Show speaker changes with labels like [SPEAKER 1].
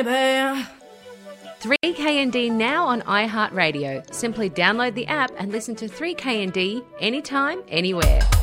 [SPEAKER 1] baby.
[SPEAKER 2] 3KND now on iHeartRadio. Simply download the app and listen to 3KND anytime, anywhere.